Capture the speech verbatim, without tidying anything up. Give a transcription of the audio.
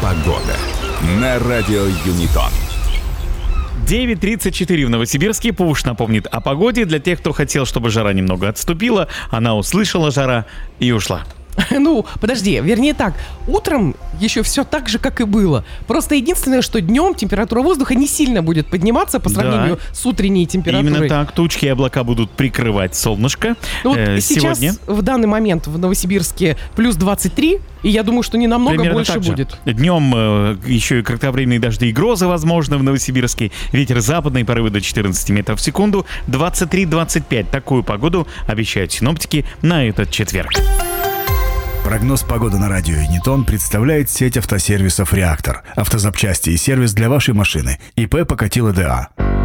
Погода на радио Юнитон. девять тридцать четыре в Новосибирске. Пуш напомнит о погоде. Для тех, кто хотел, чтобы жара немного отступила, она услышала жара и ушла. Ну, подожди, вернее так, утром еще все так же, как и было. Просто единственное, что днем температура воздуха не сильно будет подниматься по сравнению да. с утренней температурой. Именно так, тучки и облака будут прикрывать солнышко. Ну, вот э, сейчас, сегодня. в данный момент в Новосибирске плюс двадцать три, и я думаю, что не намного Примерно больше будет. Днем э, еще и кратковременные дожди и грозы возможны в Новосибирске. Ветер западный, порывы до четырнадцать метров в секунду. двадцать три двадцать пять. Такую погоду обещают синоптики на этот четверг. Прогноз погоды на радио Юнитон представляет сеть автосервисов «Реактор». Автозапчасти и сервис для вашей машины. ИП Покатило ДА.